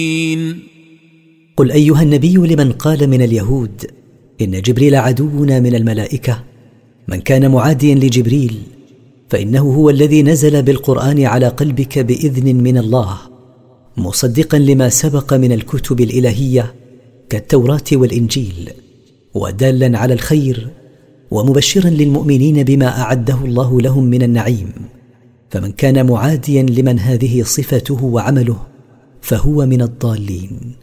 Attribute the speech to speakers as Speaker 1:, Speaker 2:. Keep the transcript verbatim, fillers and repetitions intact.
Speaker 1: قل أيها النبي لمن قال من اليهود إن جبريل عدونا من الملائكة: من كان معاديا لجبريل فإنه هو الذي نزل بالقرآن على قلبك بإذن من الله، مصدقا لما سبق من الكتب الإلهية كالتوراة والإنجيل، ودالا على الخير، ومبشرا للمؤمنين بما أعده الله لهم من النعيم. فمن كان معاديا لمن هذه صفته وعمله فهو من الضالين.